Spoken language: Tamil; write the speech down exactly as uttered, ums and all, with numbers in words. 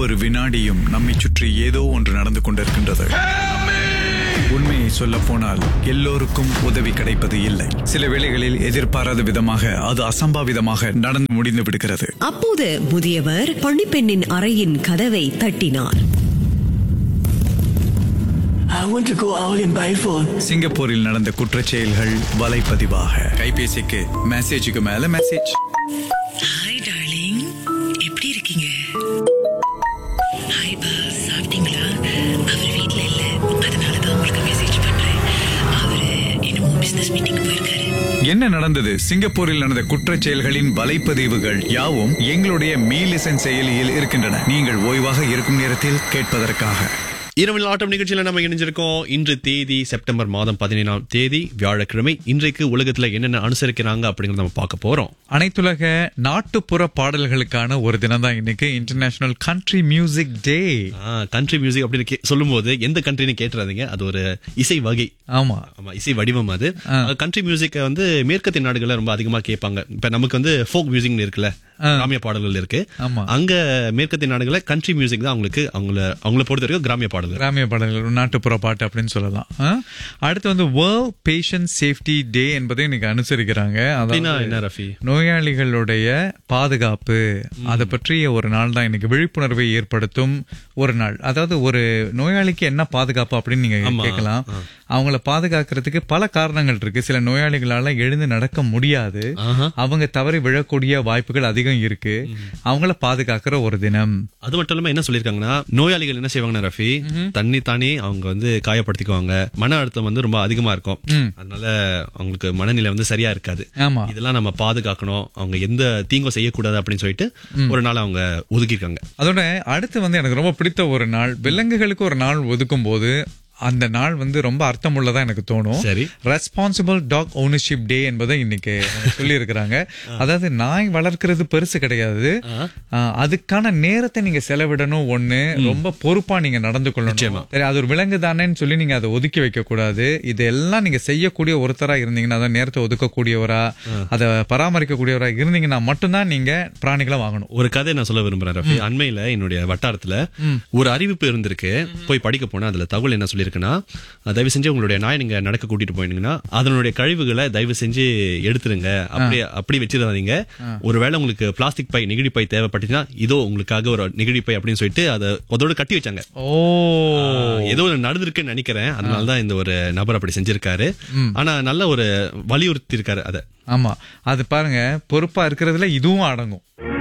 ஒவ்வொரு வினாடியும் நம்மை சுற்றி ஏதோ ஒன்று நடந்து கொண்டிருக்கின்றது. உண்மையை சொல்ல போனால் எல்லோருக்கும் உதவி கிடைப்பது இல்லை. சில வேளைகளில் எதிர்பாராத விதமாக அது அசம்பாவிதமாக நடந்து முடிந்து விடுகிறது. அப்போது முதியவர் பணிப்பெண்ணின் அறையின் கதவை தட்டினார். I want to go out in my phone. சிங்கப்பூரில் நடந்த குற்றச் செயல்கள் வலைப்பதிவாக கைபேசிக்கு மெசேஜுக்கு மேல மெசேஜ். ஹாய் டார்லிங், எப்படி இருக்கீங்க? ஹாய் பா, சாப்பிட்டீங்களா? அவர் வீட்ல இல்ல, அதனால தான் உங்களுக்கு மெசேஜ் பண்றேன். அவரு என்னமோ பிசினஸ் மீட்டிங் போயிருக்காரு. என்ன நடந்தது? சிங்கப்பூரில் நடந்த குற்றச் செயல்களின் வலைப்பதிவுகள் யாவும் எங்களுடைய மீ லிசன் செயலியில் இருக்கின்றன. நீங்கள் ஓய்வாக இருக்கும் நேரத்தில் கேட்பதற்காக. இரவில் ஆட்டம் நிகழ்ச்சியில நம்ம இணைஞ்சிருக்கோம். இன்று தேதி செப்டம்பர் மாதம் பதினேழாம் தேதி வியாழக்கிழமை. இன்றைக்கு உலகத்துல என்னென்ன அனுசரிக்கிறாங்க அப்படிங்கறத நம்ம பார்க்க போறோம். அனைத்துலக நாட்டுப்புற பாடல்களுக்கான ஒரு தினம் தான் இன்னைக்கு, இன்டர்நேஷனல் கண்ட்ரி மியூசிக் டே. கண்ட்ரி மியூசிக் அப்படின்னு சொல்லும் போது எந்த கண்ட்ரின்னு கேட்டுறாதீங்க, அது ஒரு இசை வகை. ஆமா ஆமா, இசை வடிவம். அது கண்ட்ரி மியூசிக் வந்து மேற்கத்திய நாடுகள்ல ரொம்ப அதிகமா கேட்பாங்க. இப்ப நமக்கு வந்து ஃபோக் மியூசிக் இருக்குல்ல, கிராமிய பாடல்கள் இருக்கு. அங்க மேற்கத்திய நாடுகள்ல கண்ட்ரி மியூசிக் தான் அவங்களுக்கு அவங்கள அவங்கள பொறுத்த வரைக்கும் கிராமிய பாடல்கள் கிராமிய பாடல்கள் நாட்டுப்புற பாட்டு அப்படின்னு சொல்லலாம். அடுத்து வந்து வேர்ல்ட் பேஷண்ட் சேஃப்டி டே என்பதை இன்னைக்கு அனுசரிக்கிறாங்க. என்ன ரஃபி? நோயாளிகளுடைய பாதுகாப்பு, அதை பற்றிய ஒரு நாள் தான் இன்னைக்கு. விழிப்புணர்வை ஏற்படுத்தும் ஒரு நாள். அதாவது ஒரு நோயாளிக்கு என்ன பாதுகாப்பு அப்படின்னு நீங்க கேட்கலாம். அவங்கள பாதுகாக்கிறதுக்கு பல காரணங்கள் இருக்கு. சில நோயாளிகளால எழுந்து நடக்க முடியாது, அவங்க தவறி விழக்கூடிய வாய்ப்புகள் அதிகம் இருக்கு. அவங்கள பாதுகாக்கிற ஒரு தினம். அது மட்டும் இல்லாம என்ன சொல்லிருக்காங்கன்னா, நோயாளிகள் என்ன செய்வாங்கன்னா ரஃபி, தண்ணி தானே அவங்க வந்து காயப்படுத்திக்குவாங்க. மன அழுத்தம் வந்து ரொம்ப அதிகமா இருக்கும், அதனால அவங்களுக்கு மனநிலை வந்து சரியா இருக்காது. இதெல்லாம் நம்ம பாதுகாக்கணும், அவங்க எந்த தீங்கும் செய்யக்கூடாது அப்படின்னு சொல்லிட்டு ஒரு நாள் அவங்க ஒதுக்கிருக்காங்க. அதோட அடுத்து வந்து எனக்கு ரொம்ப பிடித்த ஒரு நாள், விலங்குகளுக்கு ஒரு நாள் ஒதுக்கும் போது அந்த நாள் வந்து ரொம்ப அர்த்தம் உள்ளதா எனக்கு தோணும். சரி, ரெஸ்பான்சிபிள் டாக் ஓனர்ஷிப் டே என்பதை இன்னைக்கு சொல்லி இருக்கிறாங்க. அதாவது நாய் வளர்க்கிறது பெருசு கிடையாது, அதுக்கான நேரத்தை நீங்க செலவிடணும். ஒண்ணு, ரொம்ப பொறுப்பா நீங்க நடந்து கொள்ளணும். சரி, அது ஒரு விலங்கு தானேன்னு சொல்லி நீங்க அதை ஒதுக்கி வைக்க கூடாது. இதெல்லாம் நீங்க செய்யக்கூடிய ஒருத்தரா இருந்தீங்கன்னா, அதை நேரத்தை ஒதுக்கக்கூடியவரா, அதை பராமரிக்கக்கூடியவரா இருந்தீங்கன்னா மட்டும்தான் நீங்க பிராணிகளை வாங்கணும். ஒரு கதை நான் சொல்ல விரும்புறேன் ரஃபி. அண்மையில என்னுடைய வட்டாரத்துல ஒரு அறிவிப்பு இருந்திருக்கு, போய் படிக்க போனா அதுல தகவல் என்ன சொல்லி தயவு செஞ்சு உங்களுடைய நாய் நீங்க நடக்க கூட்டிட்டு போயிட்டீங்கன்னா அதனுடைய கழிவுகளை தயவு செஞ்சு எடுத்துருங்க, அப்படியே அப்படி வச்சிடாதீங்க. ஒருவேளை உங்களுக்கு பிளாஸ்டிக் பை, நெகிழி பை தேவைப்பட்டுச்சுன்னா இதோ உங்களுக்காக ஒரு நெகிழி பை அப்படின்னு சொல்லிட்டு அதை அதோட கட்டி வச்சாங்க. ஓ, ஏதோ நடந்திருக்குன்னு நினைக்கிறேன். அதனாலதான் இந்த ஒரு நபர் அப்படி செஞ்சிருக்காரு. ஆனா நல்ல ஒரு வலியுறுத்தி இருக்காரு அத. ஆமா, அது பாருங்க, பொறுப்பா இருக்கிறதுல இதுவும் அடங்கும்.